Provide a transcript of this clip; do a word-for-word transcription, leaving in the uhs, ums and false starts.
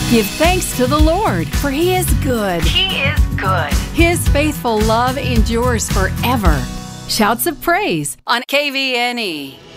Give thanks to the Lord, for He is good. He is good. His faithful love endures forever. Shouts of praise on K V N E.